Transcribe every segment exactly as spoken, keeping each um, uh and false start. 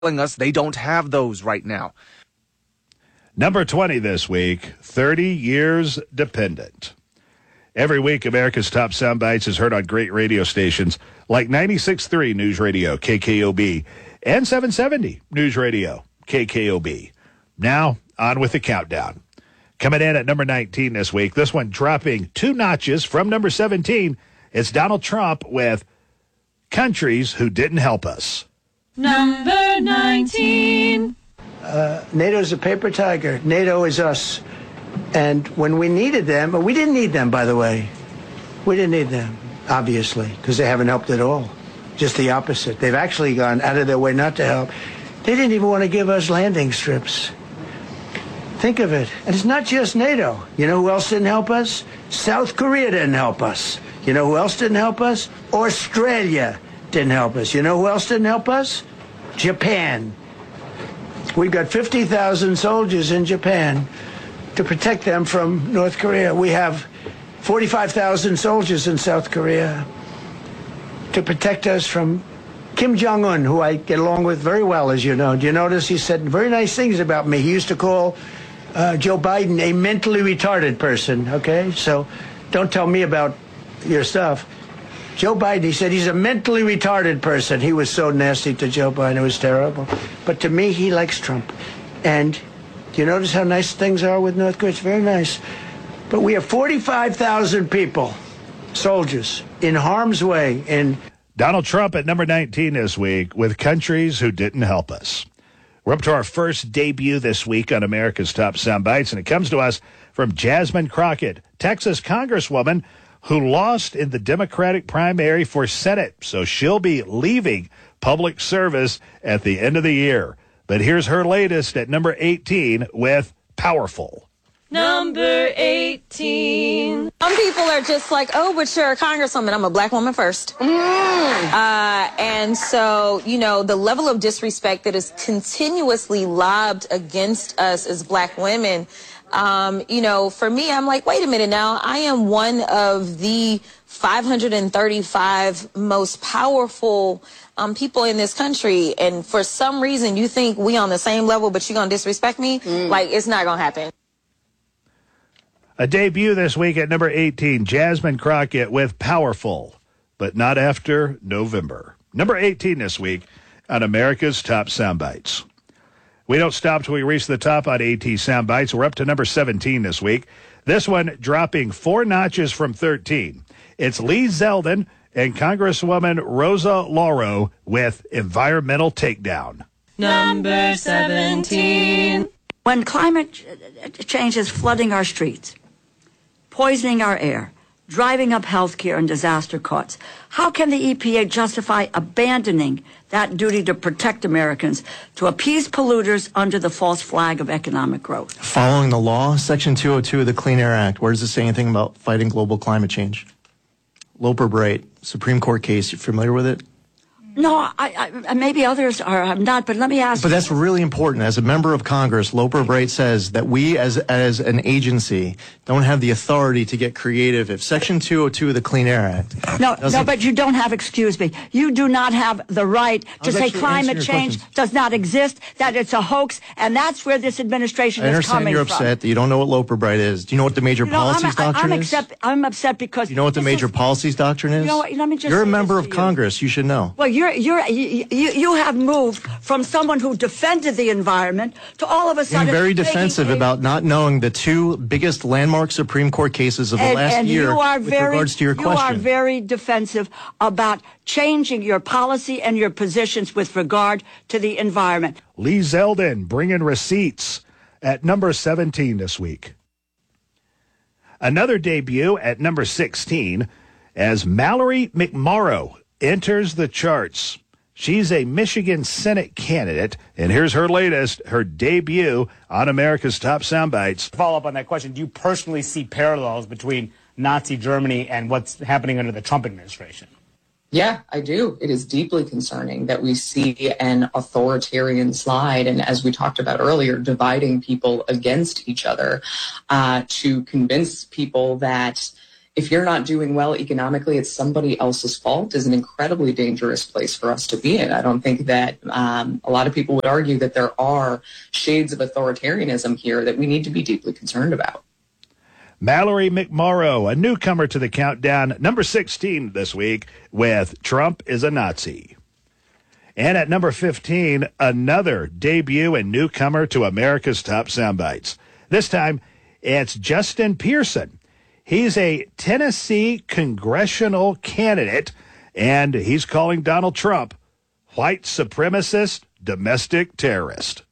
telling us they don't have those right now. Number twenty this week, thirty years dependent. Every week, America's Top Soundbites is heard on great radio stations like ninety-six point three News Radio, K K O B, and seven seventy News Radio, K K O B. Now, on with the countdown. Coming in at number nineteen this week, this one dropping two notches from number seventeen, it's Donald Trump with Countries Who Didn't Help Us. Number nineteen. Uh, NATO's a paper tiger. NATO is us. And when we needed them, we didn't need them, by the way. We didn't need them, obviously, because they haven't helped at all. Just the opposite. They've actually gone out of their way not to help. They didn't even want to give us landing strips. Think of it. And it's not just NATO. You know who else didn't help us? South Korea didn't help us. You know who else didn't help us? Australia didn't help us. You know who else didn't help us? Japan. We've got fifty thousand soldiers in Japan to protect them from North Korea. We have forty-five thousand soldiers in South Korea to protect us from Kim Jong-un, who I get along with very well, as you know. Do you notice he said very nice things about me? He used to call uh, Joe Biden a mentally retarded person, okay? So don't tell me about your stuff. Joe Biden, he said he's a mentally retarded person. He was so nasty to Joe Biden. It was terrible. But to me, he likes Trump. And do you notice how nice things are with North Korea? It's very nice. But we have forty-five thousand people, soldiers, in harm's way. In Donald Trump at number nineteen this week with Countries Who Didn't Help Us. We're up to our first debut this week on America's Top Soundbites, and it comes to us from Jasmine Crockett, Texas Congresswoman, who lost in the Democratic primary for Senate, so she'll be leaving public service at the end of the year. But here's her latest at number eighteen with Powerful. Number eighteen. Some people are just like, oh, but you're a congresswoman. I'm a black woman first. Mm. Uh, and so, you know, the level of disrespect that is continuously lobbed against us as black women, Um, you know, for me, I'm like, wait a minute now. I am one of the five hundred thirty-five most powerful um, people in this country. And for some reason, you think we on the same level, but you're going to disrespect me? Mm. Like, it's not going to happen. A debut this week at number eighteen, Jasmine Crockett with Powerful, but not after November. Number eighteen this week on America's Top Soundbites. We don't stop till we reach the top on AT Soundbites. We're up to number seventeen this week. This one dropping four notches from thirteen. It's Lee Zeldin and Congresswoman Rosa Lauro with Environmental Takedown. Number seventeen. When climate change is flooding our streets, poisoning our air, driving up health care and disaster costs, how can the E P A justify abandoning that duty to protect Americans to appease polluters under the false flag of economic growth? Following the law, Section two oh two of the Clean Air Act, where does it say anything about fighting global climate change? Loper Bright, Supreme Court case, you familiar with it? No, I, I, maybe others are. I'm not, but let me ask But you. that's really important. As a member of Congress, Loper Bright says that we as as an agency don't have the authority to get creative. If Section two oh two of the Clean Air Act... No, no, but you don't have, excuse me, you do not have the right to say climate change questions. does not exist, that it's a hoax, and that's where this administration I is understand coming you're from. upset that you don't know what Loper Bright is. Do you know what the major You know, policies I'm, doctrine I'm is? upset, I'm upset because... You know what the this major is, policies doctrine is? You know what, let me just You're a say member this of to you. Congress. You should know. Well, you're, you're, you, you, you have moved from someone who defended the environment to all of a sudden... Being very making defensive a, about not knowing the two biggest landmark Supreme Court cases of the and, last and year you are with very, regards to your you question. are very defensive about changing your policy and your positions with regard to the environment. Lee Zeldin bringing receipts at number seventeen this week. Another debut at number sixteen as Mallory McMorrow enters the charts. She's a Michigan Senate candidate, and here's her latest, her debut on America's Top Soundbites. Follow up on that question, do you personally see parallels between Nazi Germany and what's happening under the Trump administration? Yeah, I do. It is deeply concerning that we see an authoritarian slide, and as we talked about earlier, dividing people against each other uh, to convince people that if you're not doing well economically, it's somebody else's fault is an incredibly dangerous place for us to be in. I don't think that um, a lot of people would argue that there are shades of authoritarianism here that we need to be deeply concerned about. Mallory McMorrow, a newcomer to the countdown, number sixteen this week with Trump is a Nazi. And at number fifteen, another debut and newcomer to America's Top Soundbites. This time, it's Justin Pearson. He's a Tennessee congressional candidate, and he's calling Donald Trump white supremacist, domestic terrorist.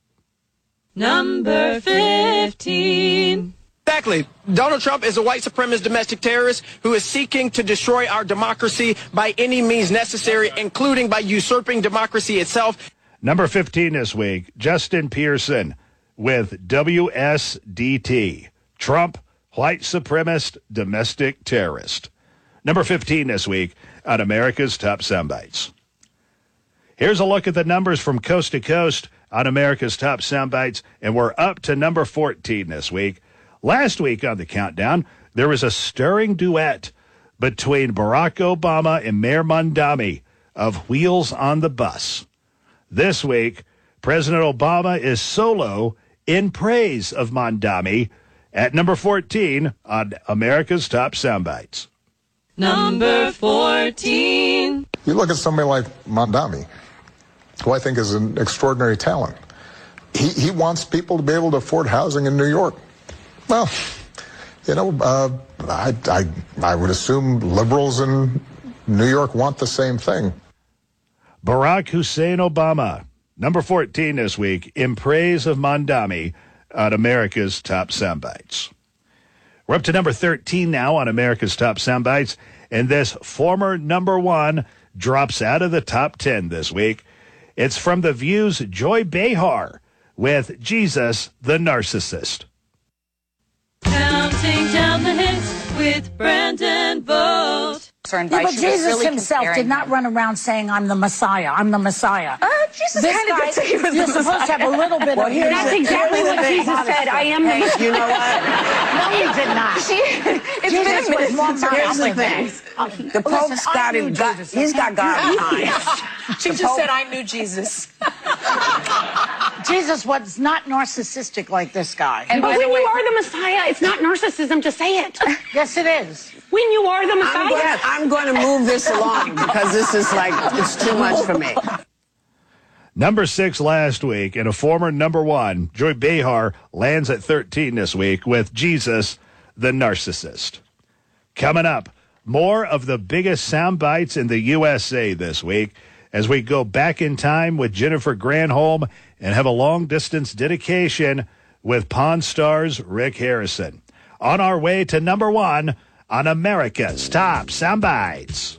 Number fifteen. Exactly. Donald Trump is a white supremacist domestic terrorist who is seeking to destroy our democracy by any means necessary, including by usurping democracy itself. Number fifteen this week, Justin Pearson with W S D T. Trump, white supremacist, domestic terrorist. Number fifteen this week on America's Top Soundbites. Here's a look at the numbers from coast to coast on America's Top Soundbites, and we're up to number fourteen this week. Last week on the countdown, there was a stirring duet between Barack Obama and Mayor Mondami of Wheels on the Bus. This week, President Obama is solo in praise of Mondami at number fourteen on America's Top Soundbites. Number fourteen. You look at somebody like Mondami, who I think is an extraordinary talent. He, he wants people to be able to afford housing in New York. Well, you know, uh, I, I, I would assume liberals in New York want the same thing. Barack Hussein Obama, number fourteen this week, in praise of Mondami on America's Top Soundbites. We're up to number thirteen now on America's Top Soundbites, and this former number one drops out of the top ten this week. It's from The View's Joy Behar with Jesus the Narcissist. Counting down the hits with Brandon Vogt. Yeah, but Jesus really himself did not run around saying, I'm the Messiah, I'm the Messiah. Uh, Jesus this kind of guy, did say he was you're the supposed Messiah. to have a little bit well, of... That's exactly what Jesus said. I am the Messiah. You know what? No, he did not. She, it's Jesus been a was more minute. Here's the thing. The Pope's Listen, got him. God, Jesus, he's okay? got God behind. She The just Pope- said, I knew Jesus. Jesus was not narcissistic like this guy. And but when you are the Messiah, it's not narcissism to say it. Yes, it is. When you are the Messiah. I'm gonna, I'm going to move this along because this is like, it's too much for me. Number six last week, and a former number one, Joy Behar, lands at thirteen this week with Jesus the Narcissist. Coming up, more of the biggest sound bites in the U S A this week as we go back in time with Jennifer Granholm and have a long-distance dedication with Pawn Stars Rick Harrison. On our way to number one on America's Top Soundbites.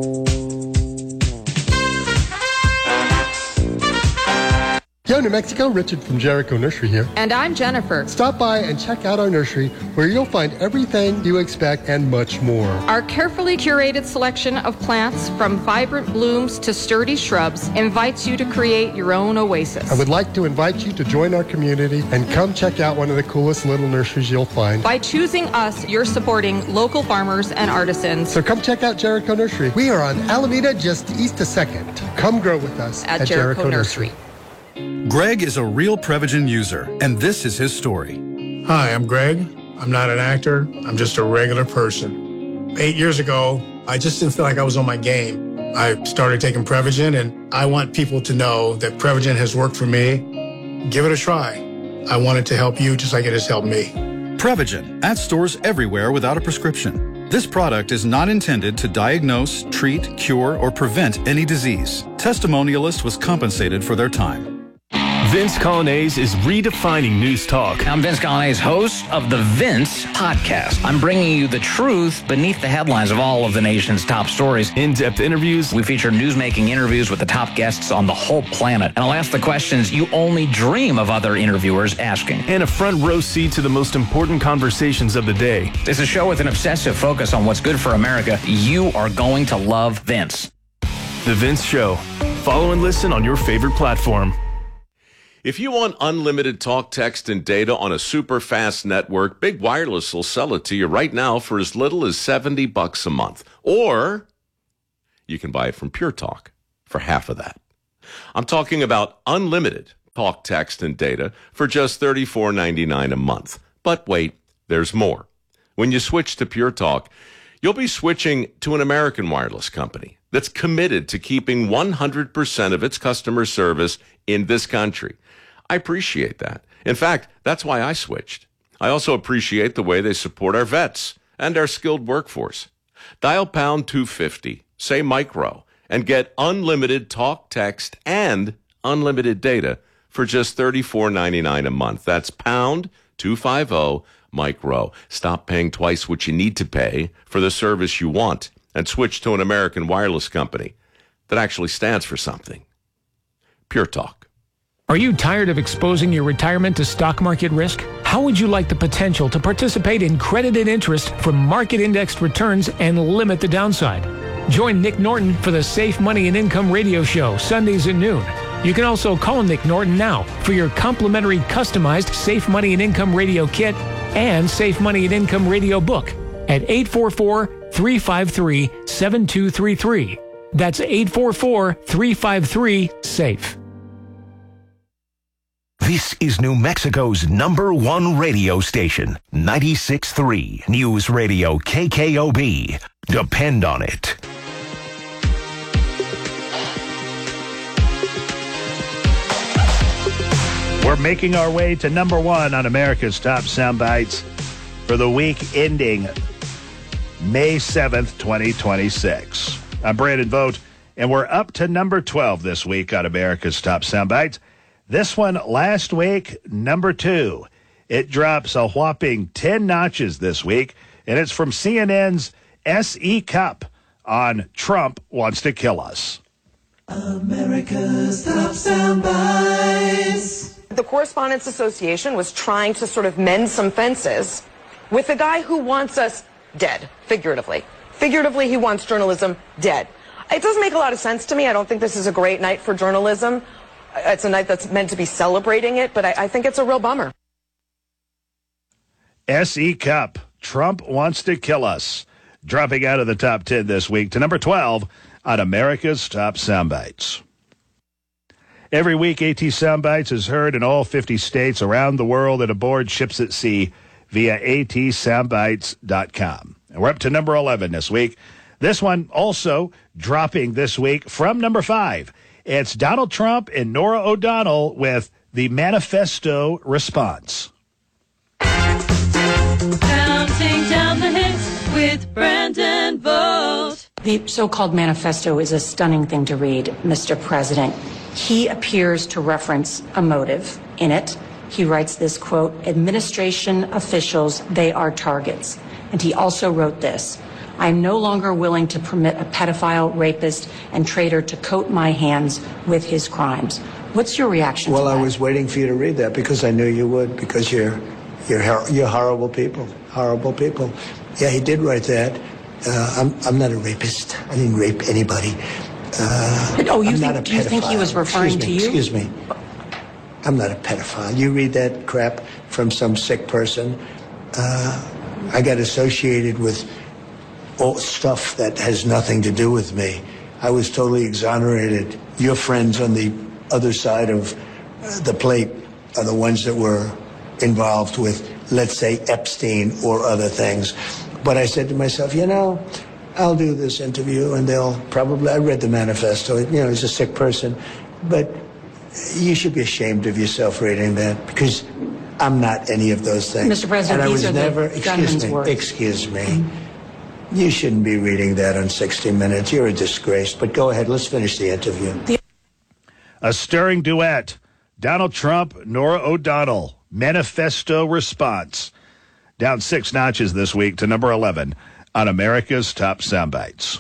Yo, New Mexico, Richard from Jericho Nursery here. And I'm Jennifer. Stop by and check out our nursery where you'll find everything you expect and much more. Our carefully curated selection of plants, from vibrant blooms to sturdy shrubs, invites you to create your own oasis. I would like to invite you to join our community and come check out one of the coolest little nurseries you'll find. By choosing us, you're supporting local farmers and artisans. So come check out Jericho Nursery. We are on Alameda, just east of second. Come grow with us at, at Jericho, Jericho Nursery. Nursery. Greg is a real Prevagen user, and this is his story. Hi, I'm Greg. I'm not an actor. I'm just a regular person. Eight years ago, I just didn't feel like I was on my game. I started taking Prevagen, and I want people to know that Prevagen has worked for me. Give it a try. I want it to help you just like it has helped me. Prevagen, at stores everywhere without a prescription. This product is not intended to diagnose, treat, cure, or prevent any disease. Testimonialist was compensated for their time. Vince Colonnese is redefining news talk. I'm Vince Colonnese, host of the Vince Podcast. I'm bringing you the truth beneath the headlines of all of the nation's top stories. In-depth interviews. We feature news-making interviews with the top guests on the whole planet. And I'll ask the questions you only dream of other interviewers asking. And a front row seat to the most important conversations of the day. It's a show with an obsessive focus on what's good for America. You are going to love Vince. The Vince Show. Follow and listen on your favorite platform. If you want unlimited talk, text, and data on a super fast network, Big Wireless will sell it to you right now for as little as seventy bucks a month. Or you can buy it from Pure Talk for half of that. I'm talking about unlimited talk, text, and data for just thirty-four ninety-nine a month. But wait, there's more. When you switch to Pure Talk, you'll be switching to an American wireless company that's committed to keeping one hundred percent of its customer service in this country. I appreciate that. In fact, that's why I switched. I also appreciate the way they support our vets and our skilled workforce. Dial pound two fifty, say micro, and get unlimited talk, text, and unlimited data for just thirty-four ninety-nine a month. That's pound two fifty, micro. Stop paying twice what you need to pay for the service you want and switch to an American wireless company that actually stands for something. Pure Talk. Are you tired of exposing your retirement to stock market risk? How would you like the potential to participate in credited interest from market-indexed returns and limit the downside? Join Nick Norton for the Safe Money and Income radio show, Sundays at noon. You can also call Nick Norton now for your complimentary customized Safe Money and Income radio kit and Safe Money and Income radio book at eight four four, three five three, seven two three three. That's eight four four, three five three, SAFE. This is New Mexico's number one radio station, ninety-six point three News Radio K K O B. Depend on it. We're making our way to number one on America's Top Soundbites for the week ending May seventh, twenty twenty-six. I'm Brandon Vogt, and we're up to number twelve this week on America's Top Soundbites. This one last week, number two. It drops a whopping ten notches this week, and it's from C N N's S E Cup on Trump Wants to Kill Us. America's Top Soundbites. The Correspondents Association was trying to sort of mend some fences with the guy who wants us dead, figuratively. Figuratively, he wants journalism dead. It doesn't make a lot of sense to me. I don't think this is a great night for journalism. It's a night that's meant to be celebrating it, but I, I think it's a real bummer. S E Cup, Trump Wants to Kill Us, dropping out of the top ten this week to number twelve on America's Top Soundbites. Every week, AT Soundbites is heard in all fifty states around the world and aboard ships at sea via A T soundbites dot com. And we're up to number eleven this week. This one also dropping this week from number five. It's Donald Trump and Norah O'Donnell with the Manifesto Response. Counting down the hits with Brandon Vogt. The so-called manifesto is a stunning thing to read, Mister President. He appears to reference a motive in it. He writes this, quote, administration officials, they are targets. And he also wrote this. I am no longer willing to permit a pedophile, rapist, and traitor to coat my hands with his crimes. What's your reaction Well, to that? I was waiting for you to read that because I knew you would, because you're you're hor- you're horrible people, horrible people. Yeah, he did write that. Uh, I'm I'm not a rapist. I didn't rape anybody. Uh, But, oh, you I'm think- not a do you think he pedophile. was referring Excuse me, to you? Excuse me. I'm not a pedophile. You read that crap from some sick person. Uh, I got associated with all stuff that has nothing to do with me. I was totally exonerated. Your friends on the other side of uh, the plate are the ones that were involved with, let's say, Epstein or other things. But I said to myself, you know, I'll do this interview and they'll probably, I read the manifesto, you know, he's a sick person, but you should be ashamed of yourself reading that because I'm not any of those things. Mister President, and I these was are the never, gunman's excuse me, words. excuse me. You shouldn't be reading that on sixty minutes. You're a disgrace. But go ahead. Let's finish the interview. A stirring duet. Donald Trump, Norah O'Donnell. Manifesto Response. Down six notches this week to number eleven on America's Top Soundbites.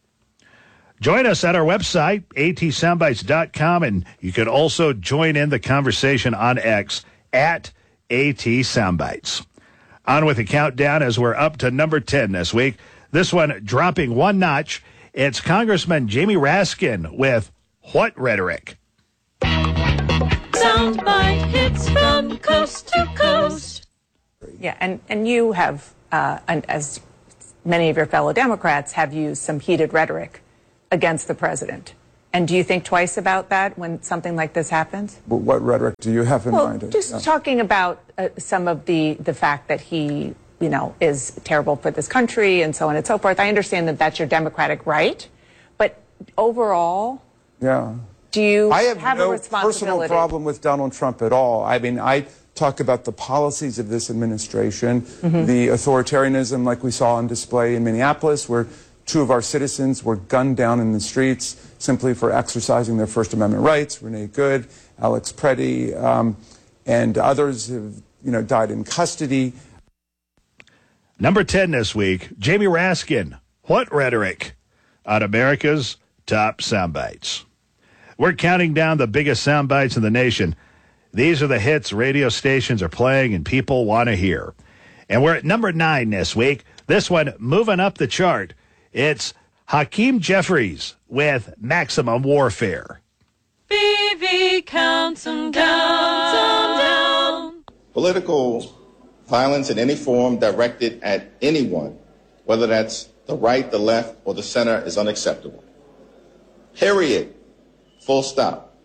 Join us at our website, A T soundbites dot com, and you can also join in the conversation on X at AT Soundbites. On with the countdown as we're up to number ten this week. This one dropping one notch. It's Congressman Jamie Raskin with What Rhetoric? Sound soundbite hits from coast to coast. Yeah, and, and you have, uh, and as many of your fellow Democrats, have used some heated rhetoric against the president. And do you think twice about that when something like this happens? But what rhetoric do you have in well, mind? Just yeah. talking about uh, some of the, the fact that he, you know, is terrible for this country and so on and so forth. I understand that that's your democratic right, but overall, yeah. do you I have, have no a responsibility? personal problem with Donald Trump at all. I mean, I talk about the policies of this administration, mm-hmm. the authoritarianism like we saw on display in Minneapolis, where two of our citizens were gunned down in the streets simply for exercising their First Amendment rights. Renee Good, Alex Preddy, um, and others have, you know, died in custody. Number ten this week, Jamie Raskin. What rhetoric? On America's top soundbites. We're counting down the biggest soundbites in the nation. These are the hits radio stations are playing and people want to hear. And we're at number nine this week. This one moving up the chart. It's Hakeem Jeffries with Maximum Warfare. B V counts them down, them down. Political violence in any form directed at anyone, whether that's the right, the left, or the center, is unacceptable. Period. Full stop.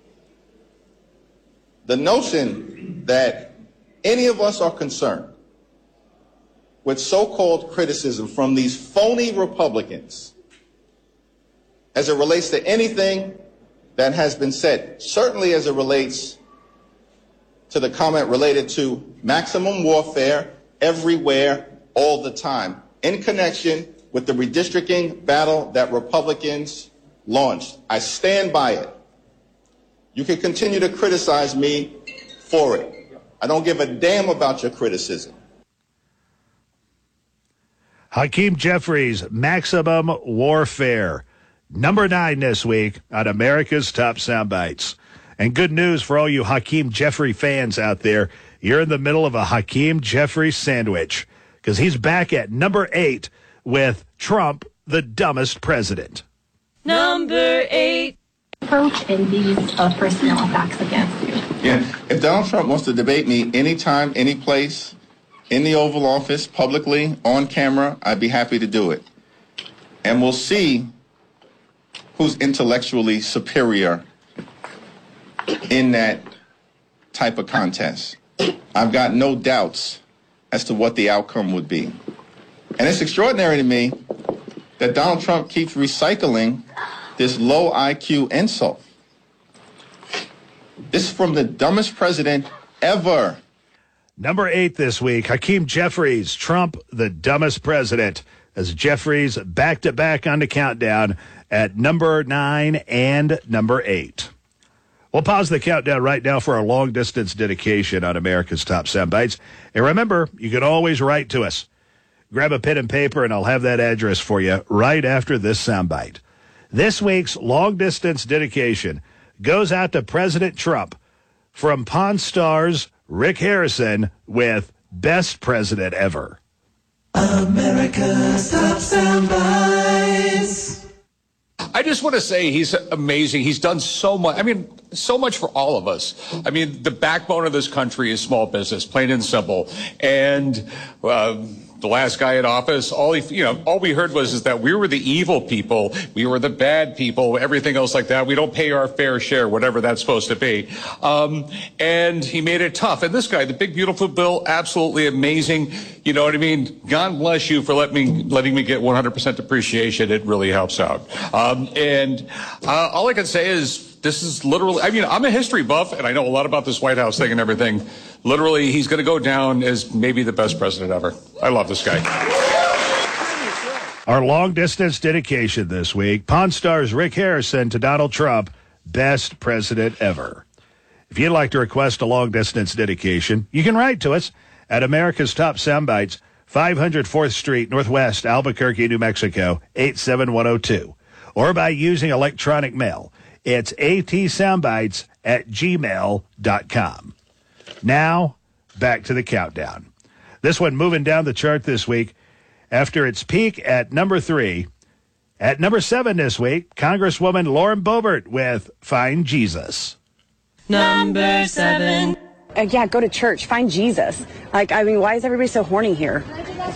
The notion that any of us are concerned with so-called criticism from these phony Republicans as it relates to anything that has been said, certainly as it relates to the comment related to maximum warfare everywhere, all the time, in connection with the redistricting battle that Republicans launched. I stand by it. You can continue to criticize me for it. I don't give a damn about your criticism. Hakeem Jeffries, Maximum Warfare. Number nine this week on America's Top Soundbites. And good news for all you Hakeem Jeffrey fans out there. You're in the middle of a Hakeem Jeffrey sandwich because he's back at number eight with Trump, the dumbest president. Number eight. Approach in these uh, personnel attacks against you. Yeah, if Donald Trump wants to debate me anytime, any place, in the Oval Office, publicly, on camera, I'd be happy to do it. And we'll see who's intellectually superior in that type of contest. I've got no doubts as to what the outcome would be. And it's extraordinary to me that Donald Trump keeps recycling this low I Q insult. This is from the dumbest president ever. Number eight this week, Hakeem Jeffries, Trump, the dumbest president, as Jeffries back-to-back on the countdown at number nine and number eight. We'll pause the countdown right now for our long-distance dedication on America's Top Soundbites. And remember, you can always write to us. Grab a pen and paper, and I'll have that address for you right after this soundbite. This week's long-distance dedication goes out to President Trump from Pawn Stars Rick Harrison with Best President Ever. America's Top Soundbites. I just want to say he's amazing. He's done so much. I mean, so much for all of us. I mean, the backbone of this country is small business, plain and simple. And uh, the last guy in office, all he, you know, all we heard was is that we were the evil people, we were the bad people, everything else like that. We don't pay our fair share, whatever that's supposed to be. Um, and he made it tough. And this guy, the big beautiful bill, absolutely amazing. You know what I mean? God bless you for letting me letting me get one hundred percent depreciation. It really helps out. Um, and uh, all I can say is, this is literally, I mean, I'm a history buff, and I know a lot about this White House thing and everything. Literally, he's going to go down as maybe the best president ever. I love this guy. Our long-distance dedication this week, Pawn Stars Rick Harrison to Donald Trump, best president ever. If you'd like to request a long-distance dedication, you can write to us at America's Top Soundbites, five hundred fourth Street, Northwest, Albuquerque, New Mexico, eight seven one oh two, or by using electronic mail. It's atsoundbites at gmail dot com. Now, back to the countdown. This one moving down the chart this week after its peak at number three. At number seven this week, Congresswoman Lauren Boebert with Find Jesus. Number seven. Uh, yeah, go to church. Find Jesus. Like, I mean, why is everybody so horny here?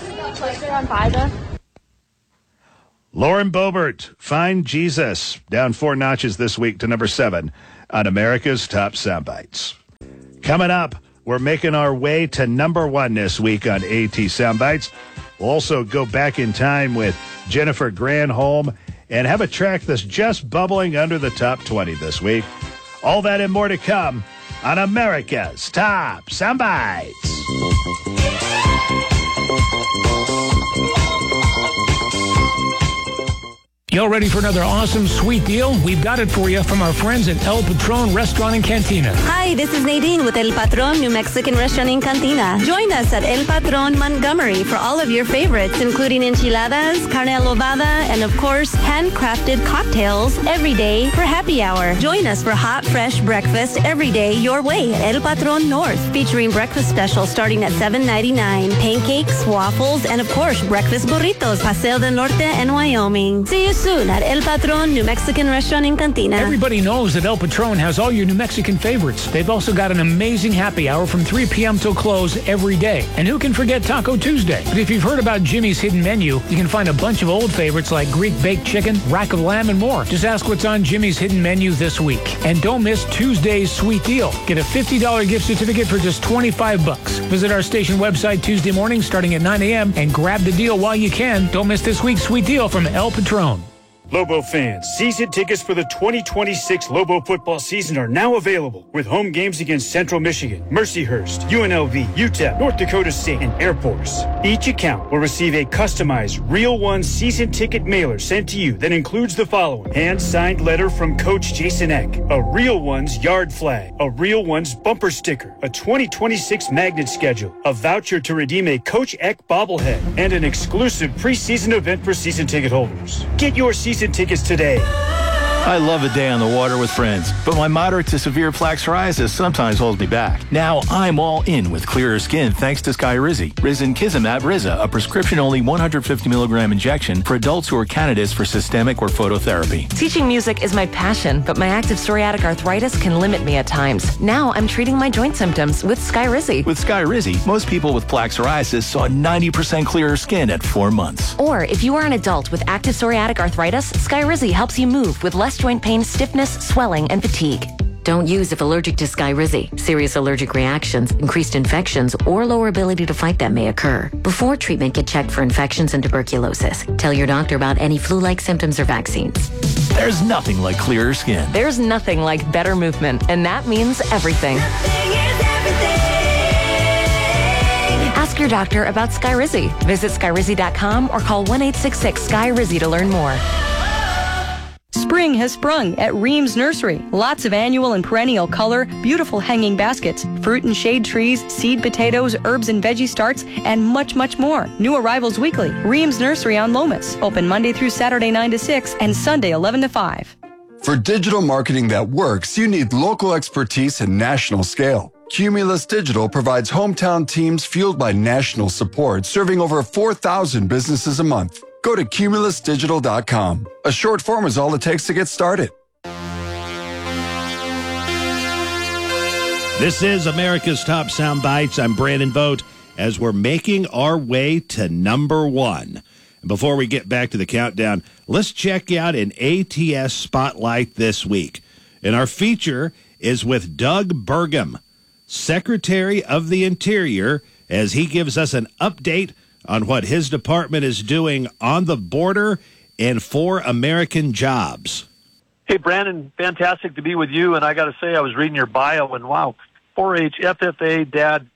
Lauren Boebert, Find Jesus, down four notches this week to number seven on America's Top Soundbites. Coming up, we're making our way to number one this week on AT Soundbites. We'll also go back in time with Jennifer Granholm and have a track that's just bubbling under the top twenty this week. All that and more to come on America's Top Soundbites. Y'all ready for another awesome sweet deal? We've got it for you from our friends at El Patron Restaurant and Cantina. Hi, this is Nadine with El Patron New Mexican Restaurant and Cantina. Join us at El Patron Montgomery for all of your favorites, including enchiladas, carne adobada, and of course, handcrafted cocktails every day for happy hour. Join us for hot, fresh breakfast every day your way at El Patron North, featuring breakfast specials starting at seven ninety-nine, pancakes, waffles, and of course, breakfast burritos, Paseo del Norte and Wyoming. See you soon at El Patron New Mexican Restaurant and Cantina. Everybody knows that El Patron has all your New Mexican favorites. They've also got an amazing happy hour from three p.m. till close every day. And who can forget Taco Tuesday? But if you've heard about Jimmy's hidden menu, you can find a bunch of old favorites like Greek baked chicken, rack of lamb, and more. Just ask what's on Jimmy's hidden menu this week. And don't miss Tuesday's sweet deal. Get a fifty dollars gift certificate for just twenty-five bucks. Visit our station website Tuesday morning starting at nine a.m. and grab the deal while you can. Don't miss this week's sweet deal from El Patron. Lobo fans, season tickets for the twenty twenty-six Lobo football season are now available with home games against Central Michigan, Mercyhurst, U N L V, U T E P, North Dakota State, and Air Force. Each account will receive a customized Real One season ticket mailer sent to you that includes the following: hand-signed letter from Coach Jason Eck, a Real One's yard flag, a Real One's bumper sticker, a twenty twenty-six magnet schedule, a voucher to redeem a Coach Eck bobblehead, and an exclusive preseason event for season ticket holders. Get your season tickets today. I love a day on the water with friends, but my moderate to severe plaque psoriasis sometimes holds me back. Now I'm all in with clearer skin thanks to Skyrizi. Risankizumab Riza, a prescription-only one hundred fifty milligram injection for adults who are candidates for systemic or phototherapy. Teaching music is my passion, but my active psoriatic arthritis can limit me at times. Now I'm treating my joint symptoms with Skyrizi. With Skyrizi, most people with plaque psoriasis saw ninety percent clearer skin at four months. Or if you are an adult with active psoriatic arthritis, Skyrizi helps you move with less joint pain, stiffness, swelling, and fatigue. Don't use if allergic to Skyrizi. Serious allergic reactions, increased infections, or lower ability to fight them may occur. Before treatment, get checked for infections and tuberculosis. Tell your doctor about any flu-like symptoms or vaccines. There's nothing like clearer skin. There's nothing like better movement, and that means everything. Ask your doctor about Skyrizi. Visit Skyrizi dot com or call one eight six six S K Y R I Z I to learn more. Spring has sprung at Reams Nursery. Lots of annual and perennial color, beautiful hanging baskets, fruit and shade trees, seed potatoes, herbs and veggie starts, and much, much more. New arrivals weekly. Reams Nursery on Lomas. Open Monday through Saturday nine to six and Sunday eleven to five. For digital marketing that works, you need local expertise and national scale. Cumulus Digital provides hometown teams fueled by national support, serving over four thousand businesses a month. Go to cumulus digital dot com. A short form is all it takes to get started. This is America's Top Sound Bites. I'm Brandon Vogt as we're making our way to number one. And before we get back to the countdown, let's check out an A T S Spotlight this week. And our feature is with Doug Burgum, Secretary of the Interior, as he gives us an update on what his department is doing on the border and for American jobs. Hey, Brandon, fantastic to be with you. And I got to say, I was reading your bio, and wow, four H, F F A, Dad.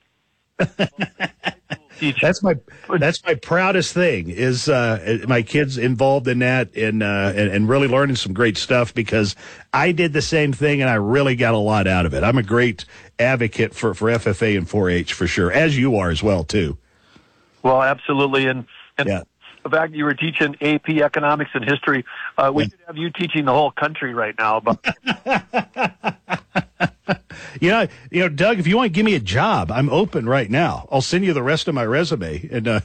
That's my that's my proudest thing is uh, my kids involved in that and, uh, and and really learning some great stuff, because I did the same thing and I really got a lot out of it. I'm a great advocate for, for F F A and four H for sure, as you are as well too. Well, absolutely. And, and yeah. the fact that you were teaching A P economics and history, uh, we yeah. could have you teaching the whole country right now. But you know, you know, Doug, if you want to give me a job, I'm open right now. I'll send you the rest of my resume. And uh,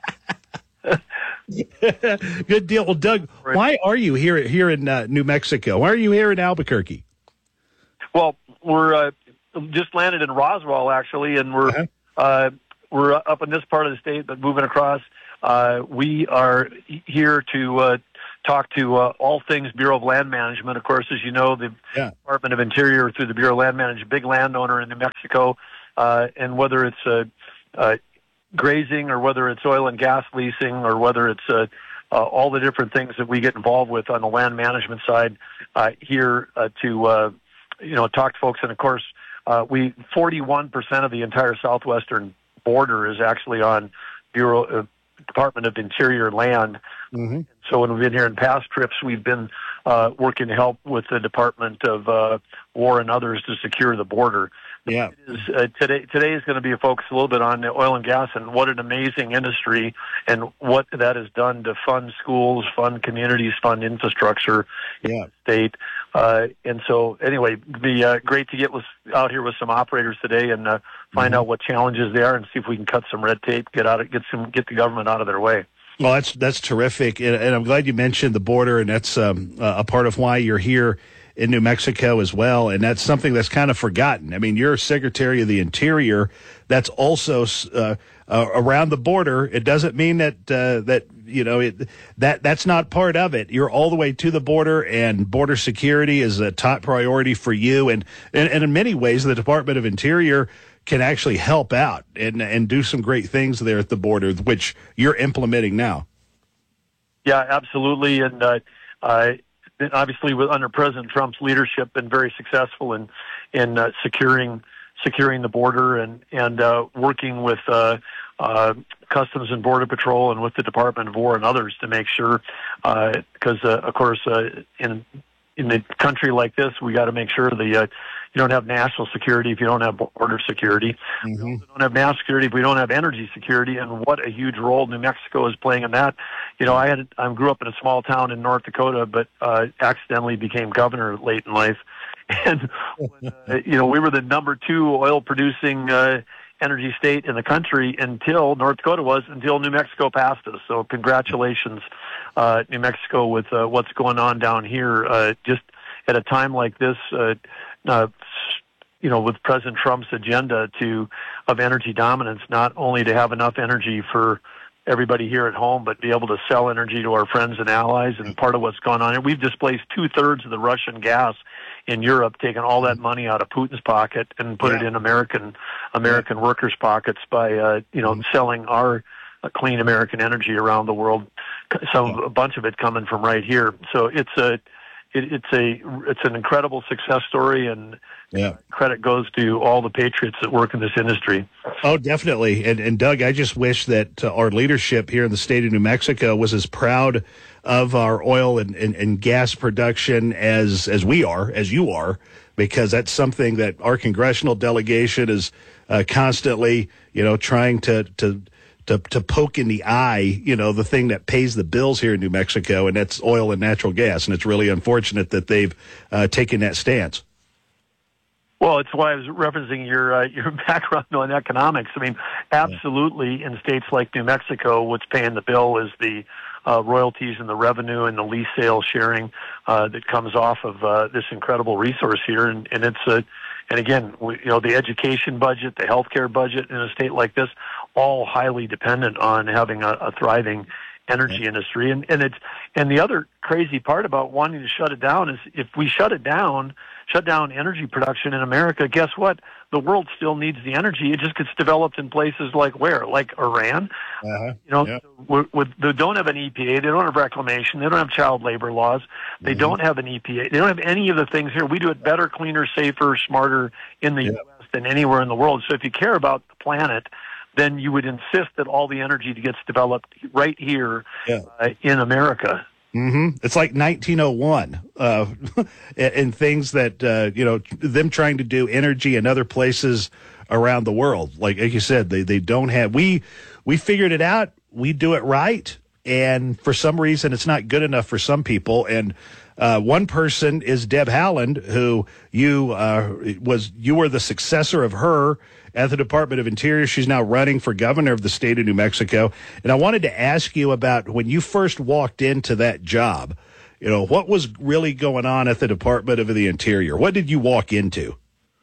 good deal. Well, Doug, why are you here here in uh, New Mexico? Why are you here in Albuquerque? Well, we're uh, just landed in Roswell, actually, and we're uh-huh. uh, we're up in this part of the state, but moving across. Uh, we are here to uh, talk to uh, all things Bureau of Land Management. Of course, as you know, the yeah. Department of Interior, through the Bureau of Land Management, big landowner in New Mexico, uh, and whether it's uh, uh, grazing or whether it's oil and gas leasing or whether it's uh, uh, all the different things that we get involved with on the land management side, uh, here uh, to uh, you know talk to folks. And of course, uh, we forty-one percent of the entire southwestern border is actually on Bureau uh, Department of Interior land. Mm-hmm. So when we've been here in past trips, we've been uh, working to help with the Department of uh, War and others to secure the border. Yeah. It is, uh, today, today is going to be a focus a little bit on oil and gas and what an amazing industry and what that has done to fund schools, fund communities, fund infrastructure yeah. in the state. Uh, and so, anyway, it'd be uh, great to get with, out here with some operators today and uh, find mm-hmm. out what challenges they are and see if we can cut some red tape, get out, of, get some, get the government out of their way. Well, that's that's terrific, and, and I'm glad you mentioned the border, and that's um, uh, a part of why you're here in New Mexico as well, and that's something that's kind of forgotten. I mean, you're Secretary of the Interior. That's also uh, uh, around the border. It doesn't mean that uh, that you know it, that that's not part of it. You're all the way to the border, and border security is a top priority for you. And and, and in many ways, the Department of Interior can actually help out and and do some great things there at the border, which you're implementing now. Yeah, absolutely, and uh, uh, obviously, with under President Trump's leadership, been very successful in in uh, securing securing the border and and uh, working with uh, uh, Customs and Border Patrol and with the Department of War and others to make sure, because uh, uh, of course, uh, in in a country like this, we got to make sure the uh, you don't have national security if you don't have border security. Mm-hmm. We don't have national security if we don't have energy security, and what a huge role New Mexico is playing in that. You know, I had I grew up in a small town in North Dakota, but uh, accidentally became governor late in life, and when, uh, you know we were the number two oil-producing uh, energy state in the country until North Dakota was until New Mexico passed us. So congratulations, uh, New Mexico, with uh, what's going on down here. Uh, just at a time like this. Uh, Uh, you know, with President Trump's agenda to of energy dominance, not only to have enough energy for everybody here at home, but be able to sell energy to our friends and allies. And part of what's going on here, we've displaced two thirds of the Russian gas in Europe, taken all that money out of Putin's pocket and put yeah. it in American American yeah. workers' pockets by uh, you know mm-hmm. selling our uh, clean American energy around the world. Some yeah. a bunch of it coming from right here. So it's a It, it's a it's an incredible success story, and yeah. credit goes to all the patriots that work in this industry. Oh, definitely. And, and Doug, I just wish that uh, our leadership here in the state of New Mexico was as proud of our oil and, and, and gas production as as we are, as you are, because that's something that our congressional delegation is uh, constantly, you know, trying to to. To, to poke in the eye, you know, the thing that pays the bills here in New Mexico, and that's oil and natural gas. And it's really unfortunate that they've uh, taken that stance. Well, it's why I was referencing your uh, your background on economics. I mean, absolutely, yeah. in states like New Mexico, what's paying the bill is the uh, royalties and the revenue and the lease sale sharing uh, that comes off of uh, this incredible resource here. And, and it's a, and again, we, you know, the education budget, the healthcare budget in a state like this, all highly dependent on having a, a thriving energy yeah. industry. And, and it's, and the other crazy part about wanting to shut it down is if we shut it down, shut down energy production in America, guess what? The world still needs the energy. It just gets developed in places like where? Like Iran. Uh-huh. You know, yeah. with, with, they don't have an E P A. They don't have reclamation. They don't have child labor laws. They mm-hmm. don't have an E P A. They don't have any of the things here. We do it better, cleaner, safer, smarter in the yeah. U S than anywhere in the world. So if you care about the planet, then you would insist that all the energy gets developed right here yeah. uh, in America. Mm-hmm. It's like nineteen oh one, uh, and things that, uh, you know, them trying to do energy in other places around the world. Like, like you said, they, they don't have, we, we figured it out. We do it right. And for some reason, it's not good enough for some people. And, uh, one person is Deb Haaland, who you, uh, was, you were the successor of her at the Department of Interior. She's now running for governor of the state of New Mexico. And I wanted to ask you about when you first walked into that job, you know, what was really going on at the Department of the Interior? What did you walk into?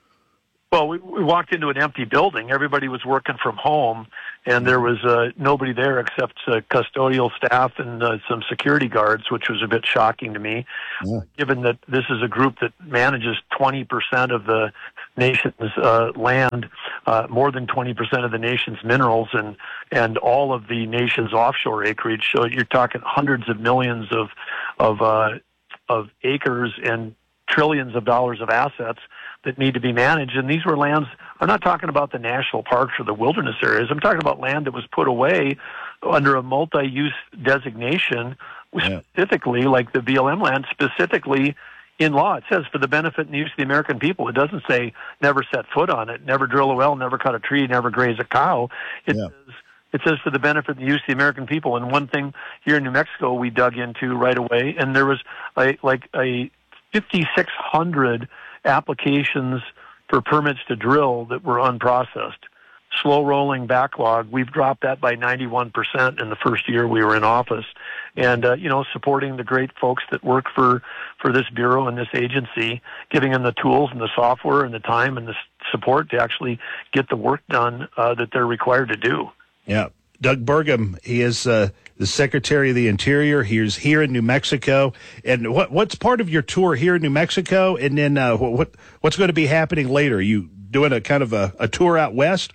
Well, we, we walked into an empty building. Everybody was working from home, and there was uh, nobody there except uh, custodial staff and uh, some security guards, which was a bit shocking to me, yeah. given that this is a group that manages twenty percent of the nation's uh, land, uh, more than twenty percent of the nation's minerals, and, and all of the nation's offshore acreage. So you're talking hundreds of millions of, of, uh, of acres and trillions of dollars of assets that need to be managed. And these were lands, I'm not talking about the national parks or the wilderness areas. I'm talking about land that was put away under a multi-use designation, yeah. specifically, like the B L M land, specifically in law. It says for the benefit and use of the American people. It doesn't say never set foot on it, never drill a well, never cut a tree, never graze a cow. It yeah. says It says for the benefit and use of the American people. And one thing here in New Mexico we dug into right away, and there was a, like a fifty-six hundred applications for permits to drill that were unprocessed. Slow rolling backlog. We've dropped that by ninety-one percent in the first year we were in office. And, uh, you know, supporting the great folks that work for, for this bureau and this agency, giving them the tools and the software and the time and the support to actually get the work done uh, that they're required to do. Yeah. Doug Burgum, he is uh, the Secretary of the Interior. He's here in New Mexico. And what what's part of your tour here in New Mexico? And then uh, what what's going to be happening later? Are you doing a kind of a, a tour out west?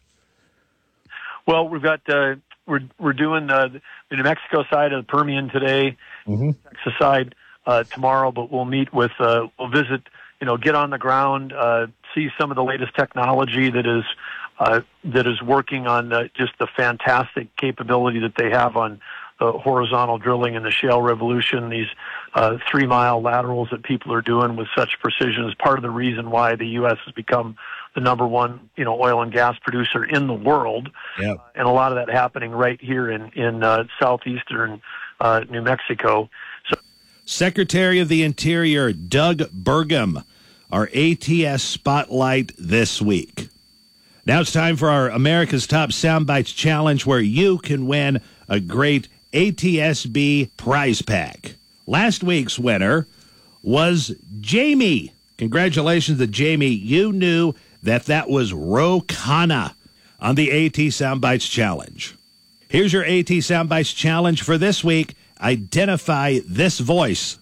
Well, we've got uh, we're we're doing uh, the New Mexico side of the Permian today, mm-hmm. Texas side uh, tomorrow. But we'll meet with uh, we'll visit, you know, get on the ground, uh, see some of the latest technology that is. Uh, that is working on uh, just the fantastic capability that they have on uh, horizontal drilling in the shale revolution, these uh, three-mile laterals that people are doing with such precision is part of the reason why the U S has become the number one, you know, oil and gas producer in the world. Yep. Uh, and a lot of that happening right here in, in uh, southeastern uh, New Mexico. So, Secretary of the Interior Doug Burgum, our A T S Spotlight this week. Now it's time for our America's Top Soundbites Challenge, where you can win a great A T S B prize pack. Last week's winner was Jamie. Congratulations to Jamie. You knew that that was Ro Khanna on the AT Soundbites Challenge. Here's your AT Soundbites Challenge for this week. Identify this voice.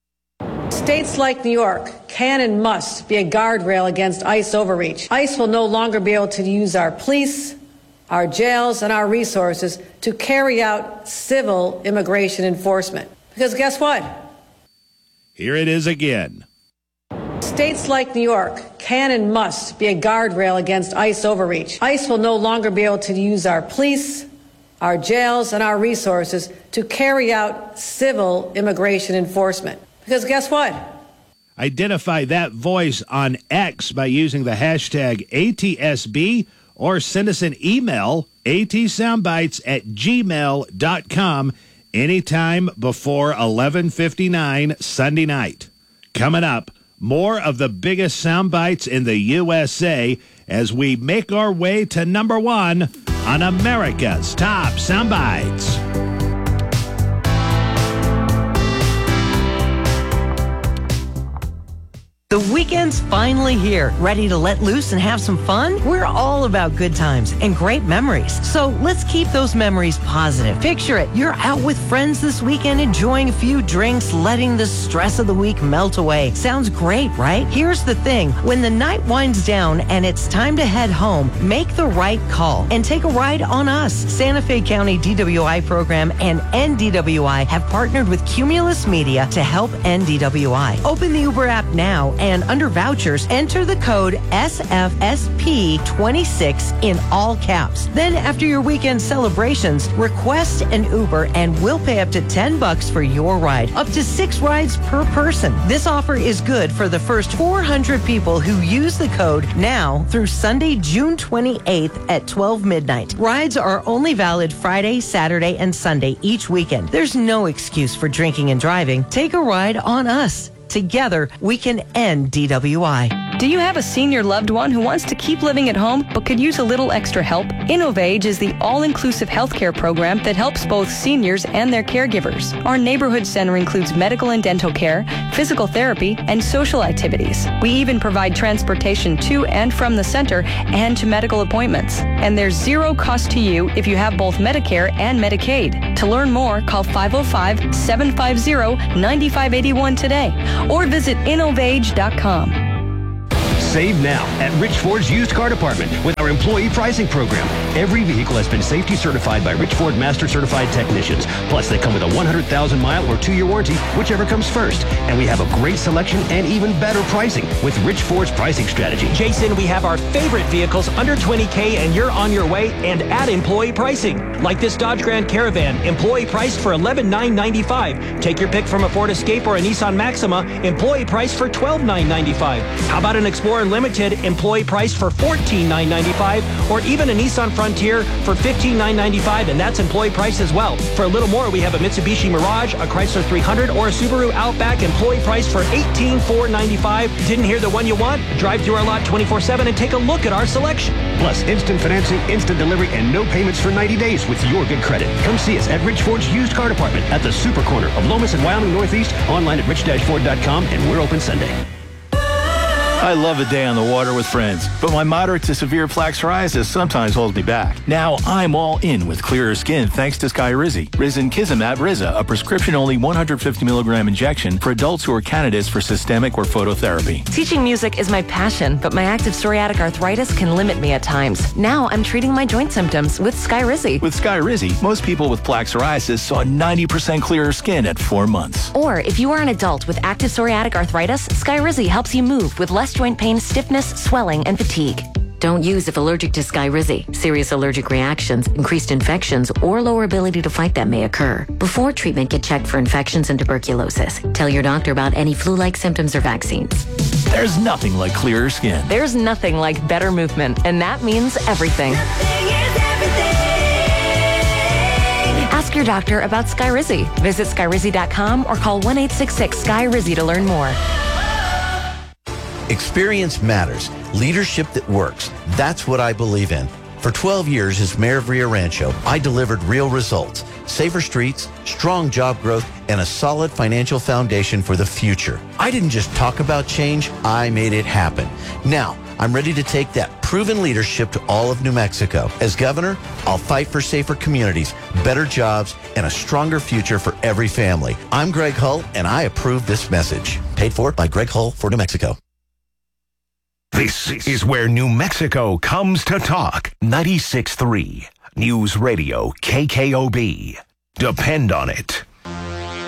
States like New York can and must be a guardrail against ICE overreach. ICE will no longer be able to use our police, our jails, and our resources to carry out civil immigration enforcement. Because guess what? Here it is again. States like New York can and must be a guardrail against ICE overreach. ICE will no longer be able to use our police, our jails, and our resources to carry out civil immigration enforcement. Because guess what? Identify that voice on X by using the hashtag A T S B or send us an email, atsoundbites at gmail dot com, anytime before eleven fifty-nine Sunday night. Coming up, more of the biggest sound bites in the U S A as we make our way to number one on America's Top Sound Bites. The weekend's finally here. Ready to let loose and have some fun? We're all about good times and great memories. So let's keep those memories positive. Picture it. You're out with friends this weekend enjoying a few drinks, letting the stress of the week melt away. Sounds great, right? Here's the thing. When the night winds down and it's time to head home, make the right call and take a ride on us. Santa Fe County D W I program and N D W I have partnered with Cumulus Media to help N D W I. Open the Uber app now and under vouchers, enter the code S F S P twenty-six in all caps. Then after your weekend celebrations, request an Uber and we'll pay up to ten bucks for your ride. Up to six rides per person. This offer is good for the first four hundred people who use the code now through Sunday, June twenty-eighth at twelve midnight. Rides are only valid Friday, Saturday, and Sunday each weekend. There's no excuse for drinking and driving. Take a ride on us. Together, we can end D W I. Do you have a senior loved one who wants to keep living at home but could use a little extra help? InnovAge is the all-inclusive healthcare program that helps both seniors and their caregivers. Our neighborhood center includes medical and dental care, physical therapy, and social activities. We even provide transportation to and from the center and to medical appointments. And there's zero cost to you if you have both Medicare and Medicaid. To learn more, call five oh five, seven five zero, nine five eight one today or visit innovage dot com. Save now at Rich Ford's used car department with our employee pricing program. Every vehicle has been safety certified by Rich Ford Master Certified Technicians. Plus, they come with a one hundred thousand mile or two-year warranty, whichever comes first. And we have a great selection and even better pricing with Rich Ford's pricing strategy. Jason, we have our favorite vehicles under twenty K and you're on your way and at employee pricing. Like this Dodge Grand Caravan, employee priced for eleven thousand nine hundred ninety-five dollars. Take your pick from a Ford Escape or a Nissan Maxima, employee priced for twelve thousand nine hundred ninety-five dollars. How about an Explorer Limited, employee priced for fourteen thousand nine hundred ninety-five dollars, or even a Nissan Frontier for fifteen thousand nine hundred ninety-five dollars, and that's employee price as well. For a little more, we have a Mitsubishi Mirage, a Chrysler three hundred, or a Subaru Outback, employee price for eighteen thousand four hundred ninety-five dollars. Didn't hear the one you want? Drive through our lot twenty-four seven and take a look at our selection. Plus, instant financing, instant delivery, and no payments for ninety days with your good credit. Come see us at Rich Ford's used car department at the Super Corner of Lomas and Wyoming Northeast, online at rich dash ford dot com, and we're open Sunday. I love a day on the water with friends, but my moderate to severe plaque psoriasis sometimes holds me back. Now I'm all in with clearer skin thanks to Skyrizi. Risankizumab Riza, a prescription-only one hundred fifty milligram injection for adults who are candidates for systemic or phototherapy. Teaching music is my passion, but my active psoriatic arthritis can limit me at times. Now I'm treating my joint symptoms with Skyrizi. With Skyrizi, most people with plaque psoriasis saw ninety percent clearer skin at four months. Or if you are an adult with active psoriatic arthritis, Skyrizi helps you move with less joint pain, stiffness, swelling, and fatigue. Don't use if allergic to Skyrizi. Serious allergic reactions, increased infections, or lower ability to fight them may occur. Before treatment, get checked for infections and tuberculosis. Tell your doctor about any flu-like symptoms or vaccines. There's nothing like clearer skin. There's nothing like better movement, and that means everything. Nothing is everything. Ask your doctor about Skyrizi. Visit skyrizi dot com or call one eight six six S K Y Rizi to learn more. Experience matters. Leadership that works. That's what I believe in. For twelve years as mayor of Rio Rancho, I delivered real results. Safer streets, strong job growth, and a solid financial foundation for the future. I didn't just talk about change, I made it happen. Now, I'm ready to take that proven leadership to all of New Mexico. As governor, I'll fight for safer communities, better jobs, and a stronger future for every family. I'm Greg Hull, and I approve this message. Paid for by Greg Hull for New Mexico. This is where New Mexico comes to talk. ninety-six point three News Radio K K O B. Depend on it.